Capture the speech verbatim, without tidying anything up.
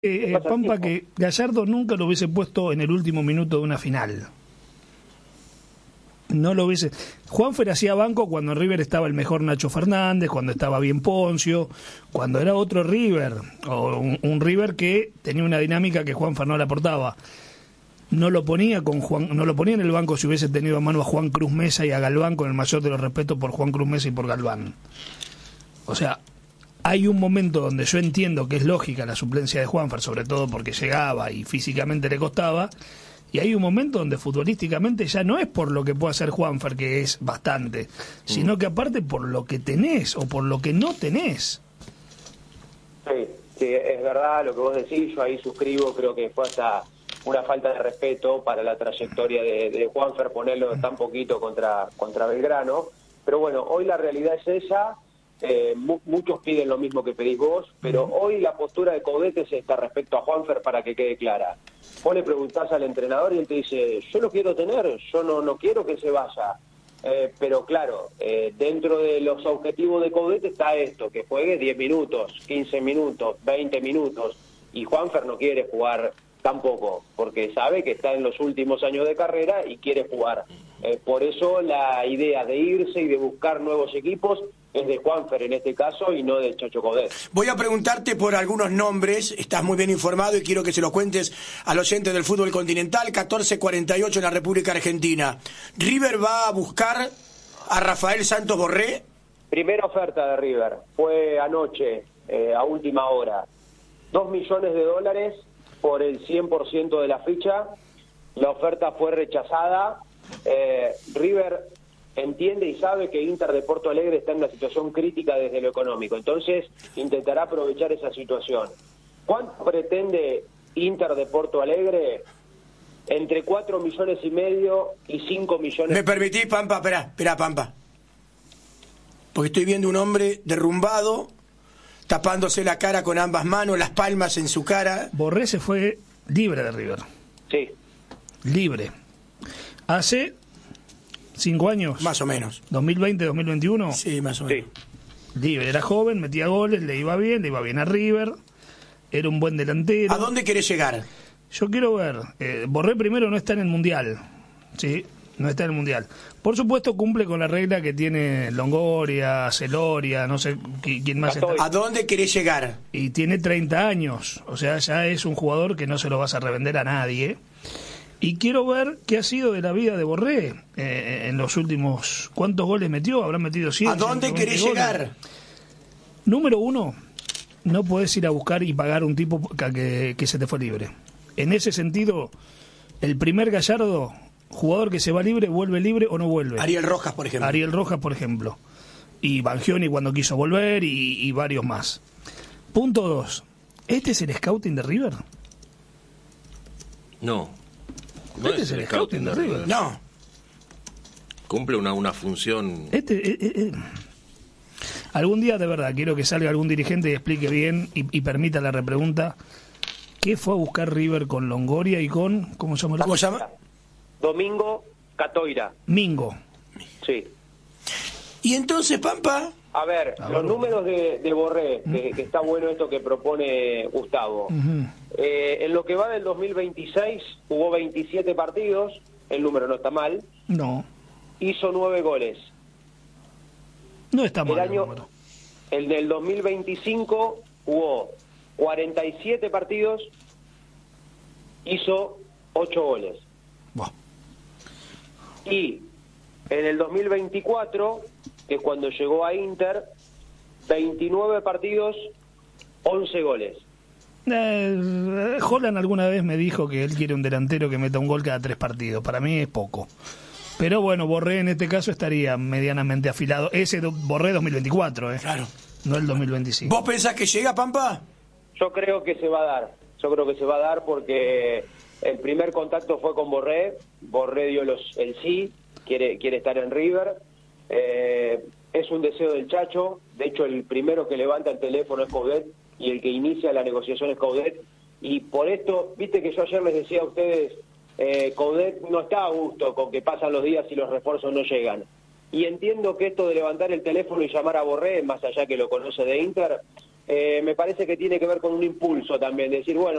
Eh, eh, Pampa, que Gallardo nunca lo hubiese puesto en el último minuto de una final. No lo hubiese. Juanfer hacía banco cuando en River estaba el mejor Nacho Fernández, cuando estaba bien Poncio, cuando era otro River, o un, un River que tenía una dinámica que Juanfer no le aportaba. No lo ponía con Juan, no lo ponía en el banco si hubiese tenido a mano a Juan Cruz Mesa y a Galván, con el mayor de los respetos por Juan Cruz Mesa y por Galván. O sea, hay un momento donde yo entiendo que es lógica la suplencia de Juanfer, sobre todo porque llegaba y físicamente le costaba, y hay un momento donde futbolísticamente ya no es por lo que puede hacer Juanfer, que es bastante, sino que aparte por lo que tenés o por lo que no tenés. Sí, sí, es verdad lo que vos decís, yo ahí suscribo, creo que fue hasta una falta de respeto para la trayectoria de, de Juanfer ponerlo tan poquito contra, contra Belgrano, pero bueno, hoy la realidad es esa. Eh, mu muchos piden lo mismo que pedís vos, pero hoy la postura de Coudet es esta respecto a Juanfer, para que quede clara. Vos le preguntás al entrenador y él te dice, yo lo quiero tener, yo no, no quiero que se vaya. Eh, pero claro, eh, dentro de los objetivos de Coudet está esto, que juegue diez minutos, quince minutos, veinte minutos, y Juanfer no quiere jugar tampoco, porque sabe que está en los últimos años de carrera y quiere jugar. Eh, por eso la idea de irse y de buscar nuevos equipos es de Juanfer en este caso y no de Chacho Coudet. Voy a preguntarte por algunos nombres, estás muy bien informado y quiero que se los cuentes al oyente del fútbol continental. Catorce cuarenta y ocho en la República Argentina. ¿River va a buscar a Rafael Santos Borré? Primera oferta de River, fue anoche, eh, a última hora. Dos millones de dólares por el cien por ciento de la ficha. La oferta fue rechazada. Eh, River entiende y sabe que Inter de Porto Alegre está en una situación crítica desde lo económico, entonces intentará aprovechar esa situación. ¿Cuánto pretende Inter de Porto Alegre? Entre cuatro millones y medio y cinco millones. ¿Me permitís, Pampa? Espera, espera, Pampa. Porque estoy viendo un hombre derrumbado, tapándose la cara con ambas manos, las palmas en su cara. Borré se fue libre de River. Sí. Libre. Hace cinco años. Más o menos. dos mil veinte, dos mil veintiuno. Sí, más o menos. Sí. Libre, era joven, metía goles, le iba bien, le iba bien a River. Era un buen delantero. ¿A dónde querés llegar? Yo quiero ver. Eh, Borré primero no está en el Mundial. Sí, no está en el Mundial. Por supuesto cumple con la regla que tiene Longoria, Celoria, no sé quién más está. ¿A dónde querés llegar? Y tiene treinta años. O sea, ya es un jugador que no se lo vas a revender a nadie. Y quiero ver qué ha sido de la vida de Borré eh, en los últimos... ¿Cuántos goles metió? Habrán metido cien. ¿A dónde querés goles. llegar? Número uno, no podés ir a buscar y pagar un tipo que, que se te fue libre. En ese sentido, el primer Gallardo, jugador que se va libre, vuelve libre o no vuelve. Ariel Rojas, por ejemplo. Ariel Rojas, por ejemplo. Y Bangioni cuando quiso volver y, y varios más. Punto dos. ¿Este es el scouting de River? No. No este es es el scouting de River. No. Cumple una, una función... Este... Eh, eh, eh. Algún día, de verdad, quiero que salga algún dirigente y explique bien y, y permita la repregunta. ¿Qué fue a buscar River con Longoria y con... ¿Cómo se llama? ¿Cómo se llama? Domingo Catoira. Mingo. Sí. Y entonces, Pampa... A ver, A los ver. números de, de Borré, que, que está bueno esto que propone Gustavo. Uh-huh. Eh, en lo que va del dos mil veintiséis, jugó veintisiete partidos, el número no está mal, No. hizo nueve goles. No está mal El el año, número. el del dos mil veinticinco jugó cuarenta y siete partidos, hizo ocho goles. Buah. Y en el dos mil veinticuatro, que es cuando llegó a Inter, veintinueve partidos, once goles. Eh, Holland alguna vez me dijo que él quiere un delantero que meta un gol cada tres partidos. Para mí es poco. Pero bueno, Borré en este caso estaría medianamente afilado. Ese do, Borré dos mil veinticuatro, ¿eh? Claro. No el dos mil veinticinco. ¿Vos pensás que llega, Pampa? Yo creo que se va a dar. Yo creo que se va a dar porque el primer contacto fue con Borré. Borré dio los, el sí, quiere, quiere estar en River. Eh, es un deseo del Chacho. De hecho, el primero que levanta el teléfono es Coudet y el que inicia la negociación es Coudet. Y por esto, viste que yo ayer les decía a ustedes, eh, Coudet no está a gusto con que pasan los días y los refuerzos no llegan. Y entiendo que esto de levantar el teléfono y llamar a Borré, más allá que lo conoce de Inter, eh, me parece que tiene que ver con un impulso también, decir, bueno,